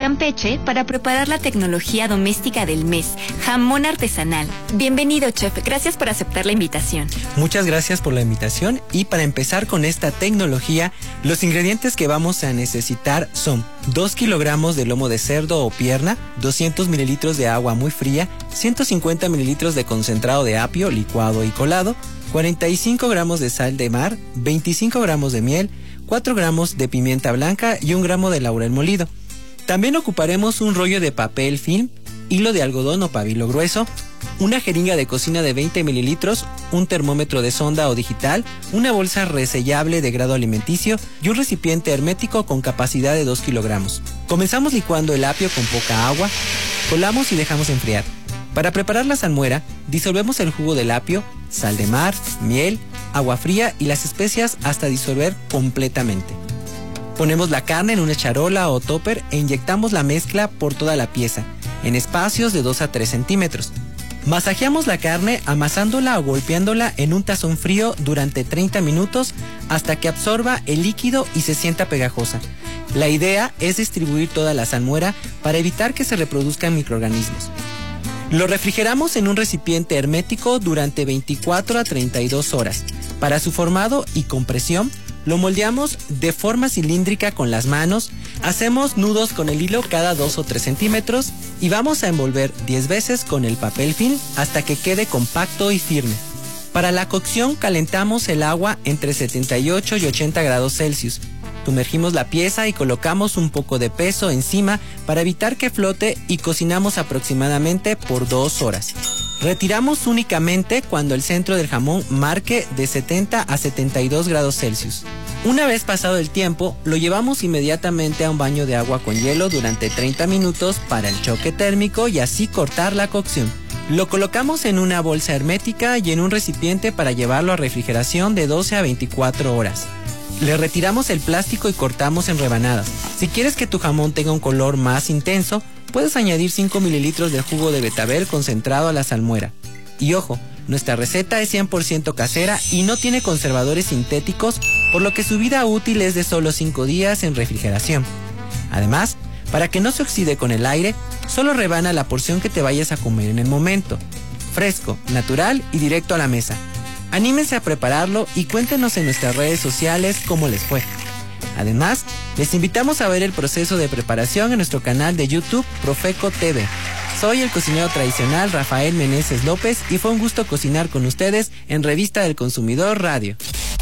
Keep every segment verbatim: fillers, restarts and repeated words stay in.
Campeche para preparar la tecnología doméstica del mes, jamón artesanal. Bienvenido, chef. Gracias por aceptar la invitación. Muchas gracias por la invitación. Y para empezar con esta tecnología, los ingredientes que vamos a necesitar son dos kilogramos de lomo de cerdo o pierna, doscientos mililitros de agua muy fría, ciento cincuenta mililitros de concentrado de apio licuado y colado, cuarenta y cinco gramos de sal de mar, veinticinco gramos de miel, cuatro gramos de pimienta blanca y un gramo de laurel molido. También ocuparemos un rollo de papel film, hilo de algodón o pabilo grueso, una jeringa de cocina de veinte mililitros, un termómetro de sonda o digital, una bolsa resellable de grado alimenticio y un recipiente hermético con capacidad de dos kilogramos. Comenzamos licuando el apio con poca agua, colamos y dejamos enfriar. Para preparar la salmuera, disolvemos el jugo del apio, sal de mar, miel, agua fría y las especias hasta disolver completamente. Ponemos la carne en una charola o topper e inyectamos la mezcla por toda la pieza, en espacios de dos a tres centímetros. Masajeamos la carne amasándola o golpeándola en un tazón frío durante treinta minutos hasta que absorba el líquido y se sienta pegajosa. La idea es distribuir toda la salmuera para evitar que se reproduzcan microorganismos. Lo refrigeramos en un recipiente hermético durante veinticuatro a treinta y dos horas. Para su formado y compresión, lo moldeamos de forma cilíndrica con las manos, hacemos nudos con el hilo cada dos o tres centímetros y vamos a envolver diez veces con el papel film hasta que quede compacto y firme. Para la cocción calentamos el agua entre setenta y ocho y ochenta grados Celsius. Sumergimos la pieza y colocamos un poco de peso encima para evitar que flote y cocinamos aproximadamente por dos horas. Retiramos únicamente cuando el centro del jamón marque de setenta a setenta y dos grados Celsius. Una vez pasado el tiempo, lo llevamos inmediatamente a un baño de agua con hielo durante treinta minutos para el choque térmico y así cortar la cocción. Lo colocamos en una bolsa hermética y en un recipiente para llevarlo a refrigeración de doce a veinticuatro horas. Le retiramos el plástico y cortamos en rebanadas. Si quieres que tu jamón tenga un color más intenso, puedes añadir cinco mililitros de jugo de betabel concentrado a la salmuera. Y ojo, nuestra receta es cien por ciento casera y no tiene conservadores sintéticos, por lo que su vida útil es de solo cinco días en refrigeración. Además, para que no se oxide con el aire, solo rebana la porción que te vayas a comer en el momento. Fresco, natural y directo a la mesa. Anímense a prepararlo y cuéntenos en nuestras redes sociales cómo les fue. Además, les invitamos a ver el proceso de preparación en nuestro canal de YouTube Profeco T V. Soy el cocinero tradicional Rafael Meneses López y fue un gusto cocinar con ustedes en Revista del Consumidor Radio.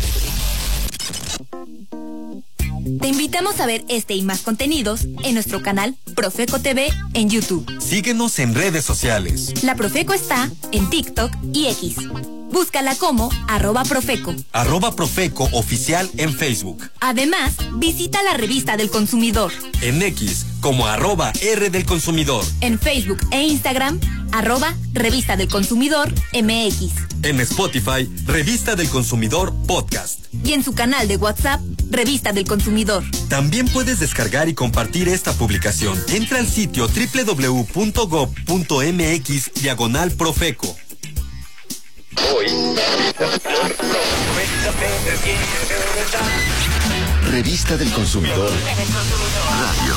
Te invitamos a ver este y más contenidos en nuestro canal Profeco T V en YouTube. Síguenos en redes sociales. La Profeco está en TikTok y X. Búscala como arroba Profeco. Arroba Profeco Oficial en Facebook. Además, visita la Revista del Consumidor. En X como arroba R del Consumidor. En Facebook e Instagram, arroba Revista del Consumidor M X. En Spotify, Revista del Consumidor Podcast. Y en su canal de WhatsApp, Revista del Consumidor. También puedes descargar y compartir esta publicación. Entra al sitio doble u doble u doble u punto gob punto m x diagonal Profeco. Hoy, Revista del Consumidor Radio.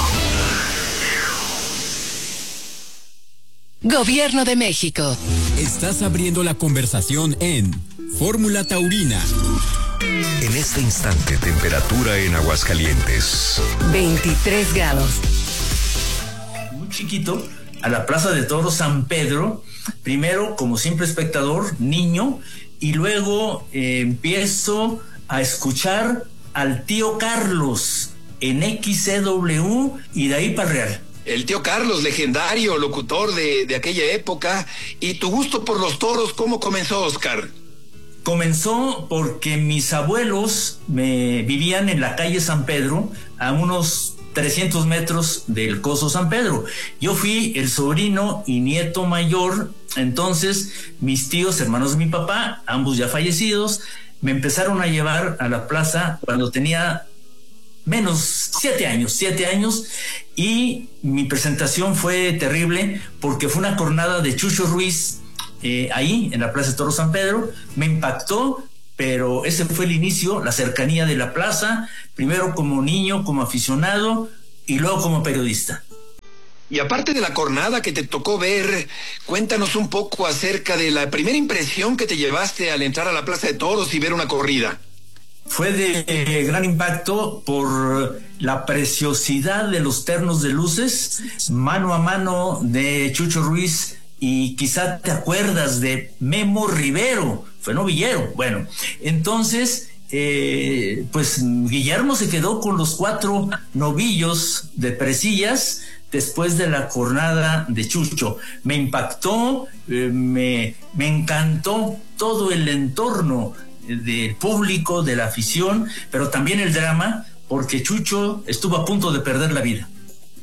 Gobierno de México. Estás abriendo la conversación en Fórmula Taurina. En este instante, temperatura en Aguascalientes. veintitrés grados. Muy chiquito, a la Plaza de Toros San Pedro, primero como simple espectador, niño, y luego eh, empiezo a escuchar al tío Carlos en X C W y de ahí para Real. El tío Carlos, legendario locutor de, de aquella época. ¿Y tu gusto por los toros cómo comenzó, Oscar? Comenzó porque mis abuelos me vivían en la calle San Pedro, a unos trescientos metros del Coso San Pedro. Yo fui el sobrino y nieto mayor, entonces mis tíos, hermanos de mi papá, ambos ya fallecidos, me empezaron a llevar a la plaza cuando tenía menos siete años, siete años, y mi presentación fue terrible porque fue una cornada de Chucho Ruiz eh, ahí en la Plaza de Toros San Pedro. Me impactó, pero ese fue el inicio, la cercanía de la plaza, primero como niño, como aficionado y luego como periodista. Y aparte de la cornada que te tocó ver, cuéntanos un poco acerca de la primera impresión que te llevaste al entrar a la Plaza de Toros y ver una corrida. Fue de eh, gran impacto por la preciosidad de los ternos de luces, mano a mano de Chucho Ruiz, y quizá te acuerdas de Memo Rivero, fue novillero. Bueno, entonces, eh, pues Guillermo se quedó con los cuatro novillos de presillas después de la cornada de Chucho. Me impactó, eh, me, me encantó todo el entorno del público, de la afición, pero también el drama, porque Chucho estuvo a punto de perder la vida.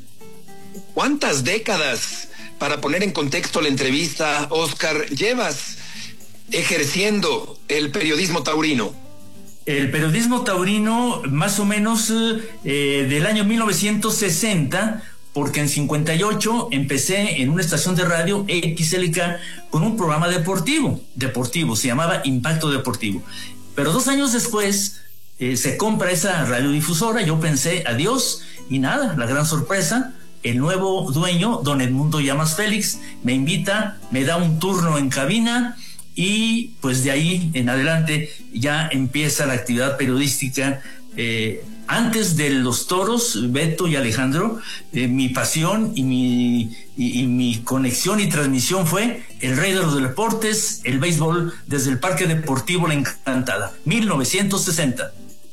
¿Cuántas décadas, para poner en contexto la entrevista, Óscar, llevas ejerciendo el periodismo taurino? El periodismo taurino más o menos eh, del año mil novecientos sesenta, porque en cincuenta y ocho empecé en una estación de radio, X L K, con un programa deportivo, deportivo, se llamaba Impacto Deportivo. Pero dos años después eh, se compra esa radiodifusora, yo pensé, adiós, y nada, la gran sorpresa, el nuevo dueño, don Edmundo Llamas Félix, me invita, me da un turno en cabina, y pues de ahí en adelante ya empieza la actividad periodística. eh, Antes de los toros, Beto y Alejandro, eh, mi pasión y mi, y, y mi conexión y transmisión fue el rey de los deportes, el béisbol, desde el Parque Deportivo La Encantada, mil novecientos sesenta.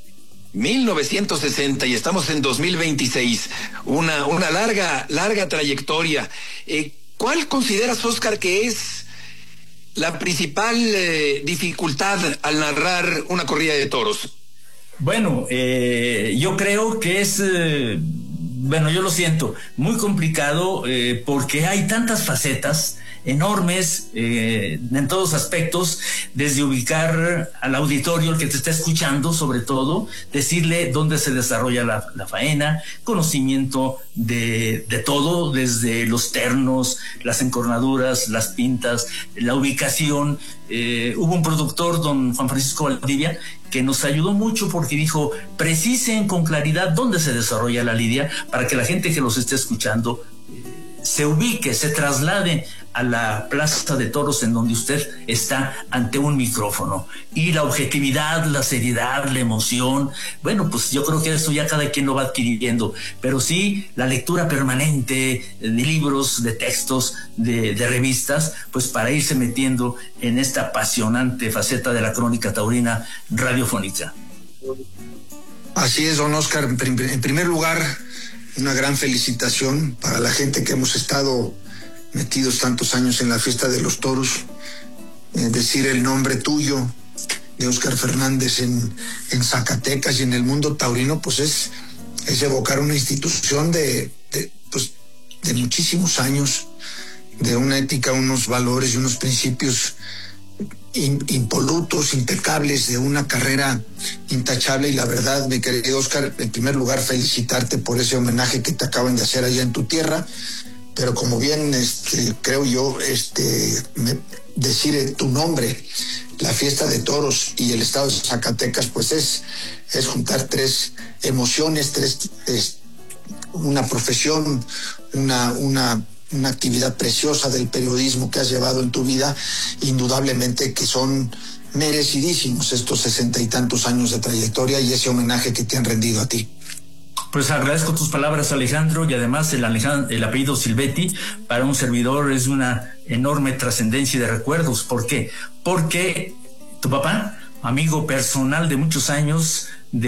mil novecientos sesenta y estamos en dos mil veintiséis. Una, una larga, larga trayectoria. Eh, ¿Cuál consideras, Óscar, que es la principal eh, dificultad al narrar una corrida de toros? Bueno, eh, yo creo que es, eh, bueno, yo lo siento, muy complicado eh, porque hay tantas facetas enormes eh, en todos aspectos, desde ubicar al auditorio, el que te está escuchando sobre todo, decirle dónde se desarrolla la, la faena, conocimiento de, de todo, desde los ternos, las encornaduras, las pintas, la ubicación. Eh, hubo un productor, don Juan Francisco Valdivia, que nos ayudó mucho porque dijo, precisen con claridad dónde se desarrolla la lidia para que la gente que los esté escuchando eh, se ubique, se traslade a la plaza de toros en donde usted está ante un micrófono. Y la objetividad, la seriedad, la emoción, bueno, pues yo creo que eso ya cada quien lo va adquiriendo, pero sí la lectura permanente de libros, de textos, de, de revistas, pues para irse metiendo en esta apasionante faceta de la crónica taurina radiofónica. Así es, don Óscar. En primer lugar, una gran felicitación para la gente que hemos estado metidos tantos años en la fiesta de los toros. Eh, decir el nombre tuyo de Óscar Fernández en, en Zacatecas y en el mundo taurino, pues es, es evocar una institución de, de, pues, de muchísimos años, de una ética, unos valores y unos principios in, impolutos, impecables, de una carrera intachable. Y la verdad, mi querido Óscar, en primer lugar felicitarte por ese homenaje que te acaban de hacer allá en tu tierra. Pero como bien este, creo yo, este, me, decir tu nombre, la fiesta de toros y el estado de Zacatecas, pues es, es juntar tres emociones, tres, es una profesión, una, una, una actividad preciosa del periodismo que has llevado en tu vida, indudablemente que son merecidísimos estos sesenta y tantos años de trayectoria y ese homenaje que te han rendido a ti. Pues agradezco tus palabras, Alejandro, y además el, Alejandro, el apellido Silvetti para un servidor es una enorme trascendencia de recuerdos. ¿Por qué? Porque tu papá, amigo personal de muchos años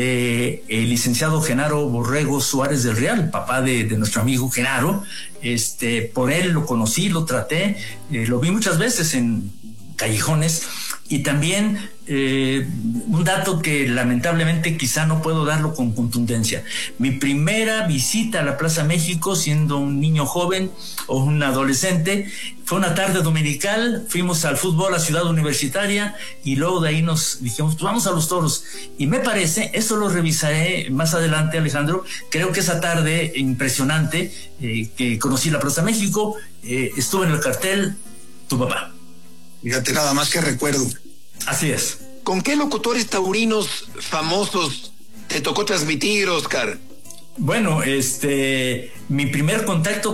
de el licenciado Genaro Borrego Suárez del Real, papá de, de nuestro amigo Genaro, este, por él lo conocí, lo traté, eh, lo vi muchas veces en callejones. Y también eh, un dato que lamentablemente quizá no puedo darlo con contundencia. Mi primera visita a la Plaza México, siendo un niño joven o un adolescente, fue una tarde dominical. Fuimos al fútbol a Ciudad Universitaria y luego de ahí nos dijimos, pues vamos a los toros. Y me parece, eso lo revisaré más adelante, Alejandro, creo que esa tarde impresionante eh, que conocí la Plaza México, eh, estuvo en el cartel tu papá. Fíjate, nada más que recuerdo. Así es. ¿Con qué locutores taurinos famosos te tocó transmitir, Óscar? Bueno, este, mi primer contacto